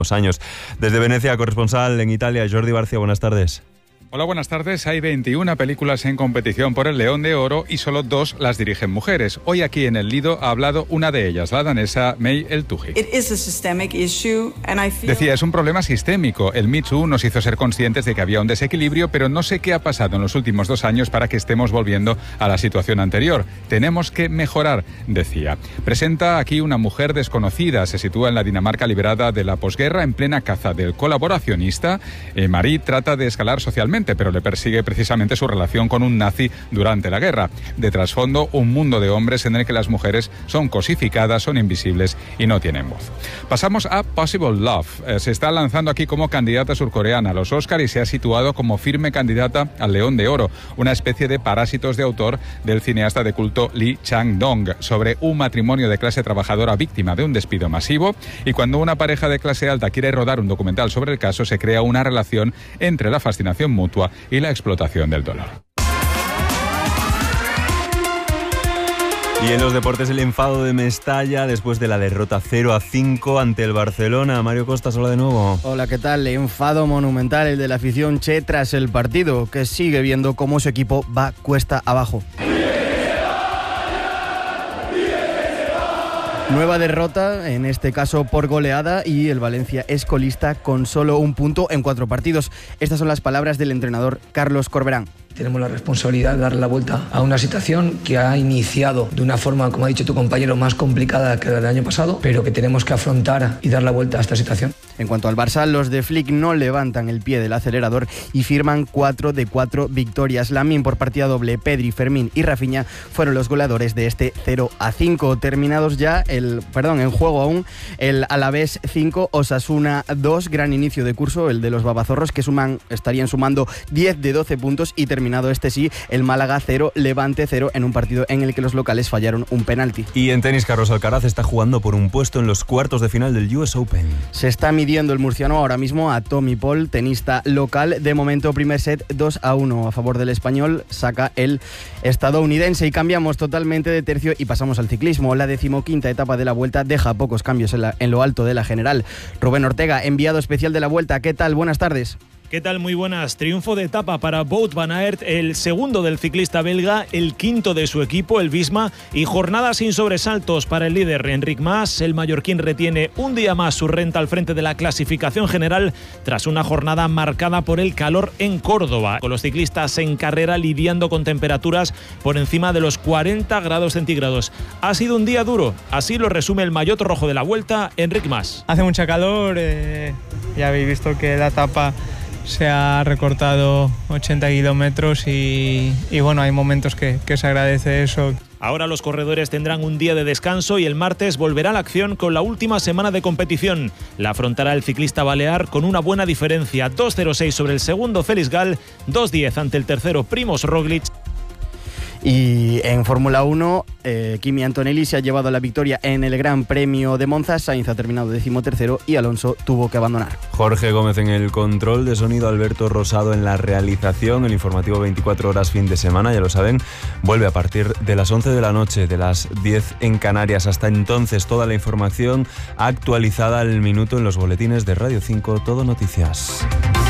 años. Desde Venecia, corresponsal en Italia, Jordi Barcia, buenas tardes. Hola, buenas tardes. Hay 21 películas en competición por el León de Oro y solo 2 las dirigen mujeres. Hoy aquí en el Lido ha hablado una de ellas, la danesa May Eltugi. Decía, es un problema sistémico. El Me Too nos hizo ser conscientes de que había un desequilibrio, pero no sé qué ha pasado en los últimos 2 años para que estemos volviendo a la situación anterior. Tenemos que mejorar, decía. Presenta aquí una mujer desconocida. Se sitúa en la Dinamarca liberada de la posguerra, en plena caza del colaboracionista. Marie trata de escalar socialmente, pero le persigue precisamente su relación con un nazi durante la guerra. De trasfondo, un mundo de hombres en el que las mujeres son cosificadas, son invisibles y no tienen voz. Pasamos a Possible Love. Se está lanzando aquí como candidata surcoreana a los Oscar y se ha situado como firme candidata al León de Oro, una especie de parásitos de autor del cineasta de culto Lee Chang-dong, sobre un matrimonio de clase trabajadora víctima de un despido masivo, y cuando una pareja de clase alta quiere rodar un documental sobre el caso, se crea una relación entre la fascinación mutua y la explotación del dolor. Y en los deportes, el enfado de Mestalla después de la derrota 0-5 ante el Barcelona. Mario Costas, hola de nuevo. Hola, ¿qué tal? Enfado monumental el de la afición che tras el partido, que sigue viendo cómo su equipo va cuesta abajo. Nueva derrota, en este caso por goleada, y el Valencia es colista con solo 1 punto en 4 partidos. Estas son las palabras del entrenador Carlos Corberán. Tenemos la responsabilidad de darle la vuelta a una situación que ha iniciado de una forma, como ha dicho tu compañero, más complicada que la del año pasado, pero que tenemos que afrontar y dar la vuelta a esta situación. En cuanto al Barça, los de Flick no levantan el pie del acelerador y firman 4 de 4 victorias. Lamine por partida doble, Pedri, Fermín y Rafinha fueron los goleadores de este 0-5. Terminados ya en juego aún el Alavés 5, Osasuna 2, gran inicio de curso el de los babazorros, que estarían sumando 10 de 12 puntos, y terminado este sí, el Málaga 0, Levante 0, en un partido en el que los locales fallaron un penalti. Y en tenis, Carlos Alcaraz está jugando por un puesto en los cuartos de final del US Open. Se está midiendo el murciano ahora mismo a Tommy Paul, tenista local. De momento, primer set 2-1 a favor del español, saca el estadounidense. Y cambiamos totalmente de tercio y pasamos al ciclismo. La 15ª etapa de la Vuelta deja pocos cambios en lo alto de la general. Rubén Ortega, enviado especial de la Vuelta. ¿Qué tal? Buenas tardes. ¿Qué tal? Muy buenas. Triunfo de etapa para Wout van Aert, el segundo del ciclista belga, el quinto de su equipo, el Visma, y jornada sin sobresaltos para el líder Enric Mas. El mallorquín retiene un día más su renta al frente de la clasificación general tras una jornada marcada por el calor en Córdoba, con los ciclistas en carrera lidiando con temperaturas por encima de los 40 grados centígrados. Ha sido un día duro, así lo resume el maillot rojo de la Vuelta, Enric Mas. Hace mucha calor, ya habéis visto que la etapa se ha recortado 80 kilómetros y bueno, hay momentos que se agradece eso. Ahora los corredores tendrán un día de descanso y el martes volverá a la acción con la última semana de competición. La afrontará el ciclista balear con una buena diferencia, 2.06 sobre el segundo Félix Gall, 2.10 ante el tercero Primož Roglič. Y en Fórmula 1, Kimi Antonelli se ha llevado la victoria en el Gran Premio de Monza. Sainz ha terminado 13º y Alonso tuvo que abandonar. Jorge Gómez en el control de sonido, Alberto Rosado en la realización. El informativo 24 horas fin de semana, ya lo saben, vuelve a partir de las 11 de la noche, de las 10 en Canarias. Hasta entonces, toda la información actualizada al minuto en los boletines de Radio 5 Todo Noticias.